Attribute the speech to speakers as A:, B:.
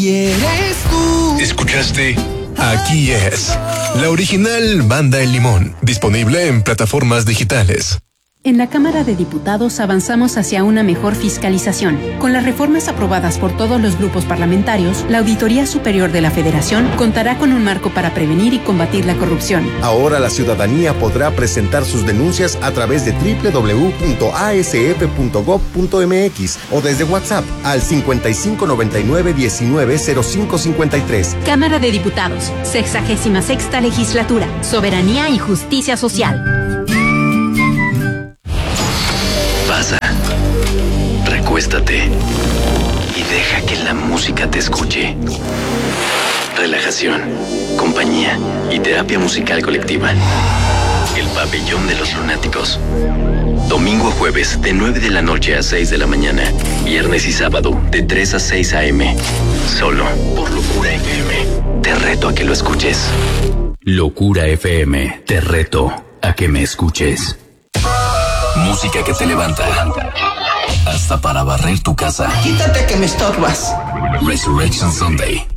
A: ¿Quieres tú?
B: ¿Escuchaste? Aquí es la original Banda El Limón, disponible en plataformas digitales.
C: En la Cámara de Diputados avanzamos hacia una mejor fiscalización. Con las reformas aprobadas por todos los grupos parlamentarios, la Auditoría Superior de la Federación contará con un marco para prevenir y combatir la corrupción.
D: Ahora la ciudadanía podrá presentar sus denuncias a través de www.asf.gov.mx o desde WhatsApp al 5599-190553.
C: Cámara de Diputados, 66ª Legislatura, Soberanía y Justicia Social.
E: Pasa, recuéstate y deja que la música te escuche. Relajación, compañía y terapia musical colectiva. El Pabellón de los Lunáticos. Domingo a jueves de 9 de la noche a 6 de la mañana. Viernes y sábado de 3 a 6 a.m. Solo por Locura FM. Te reto a que lo escuches. Locura FM. Te reto a que me escuches. Música que te levanta. Hasta para barrer tu casa.
A: Quítate que me estorbas.
E: Resurrection Sunday.